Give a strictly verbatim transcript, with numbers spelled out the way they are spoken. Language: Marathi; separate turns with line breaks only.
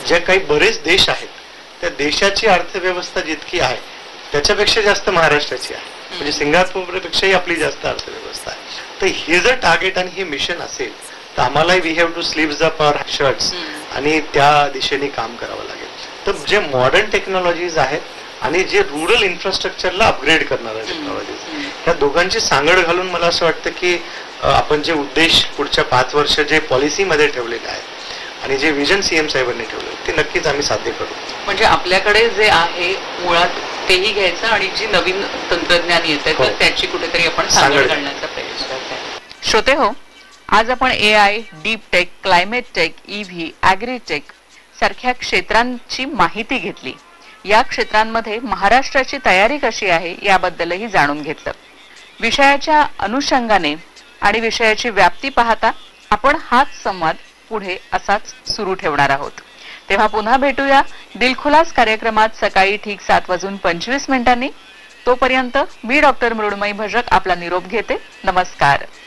जे काही बरेच देश आहेत त्या देशाची अर्थव्यवस्था जितकी आहे त्याच्यापेक्षा जास्त महाराष्ट्राची आहे, म्हणजे सिंगापूरपेक्षाही आपली जास्त अर्थव्यवस्था आहे. तर हे जर टार्गेट आणि हे मिशन असेल तर आम्हालाही we have to sleeves up our shirts आणि त्या दिशेने काम करावं लागेल. तर जे मॉडर्न टेक्नॉलॉजीज आहेत आणि जे रुरल इन्फ्रास्ट्रक्चरला अपग्रेड करणाऱ्या टेक्नॉलॉजीज, या दोघांची सांगड घालून मला असं वाटतं की आपण जे उद्देश पुढच्या पाच वर्ष जे पॉलिसीमध्ये ठेवलेले आहेत आणि जे विजन सीएम साहेबांनी ठेवलं ते नक्कीच आम्ही साध्य करू.
म्हणजे आपल्याकडे जे आहे मुळात तेही घ्यायचं आणि जी नवीन तंत्रज्ञान येत आहे तर त्याची कुठेतरी आपण सांगड घालण्याचा प्रयत्न करतो. श्रोते हो, आज आपण ए I, deep tech, climate take, EV, agritech सारख्या क्षेत्रांची माहिती घेतली. या क्षेत्रांमध्ये महाराष्ट्राची तयारी कशी आहे याबद्दलही जाणून घेतलं. विषयाच्या अनुषंगाने आणि विषयाची व्याप्ती पाहता आपण हाच संवाद पुढे असाच सुरू ठेवणार आहोत. तेव्हा पुन्हा भेटूया दिलखुलास कार्यक्रमात सकाळी ठीक सात वाजून पंचवीस मिनिटांनी. तोपर्यंत मी डॉक्टर मृण्मयी भजक आपला निरोप घेते. नमस्कार.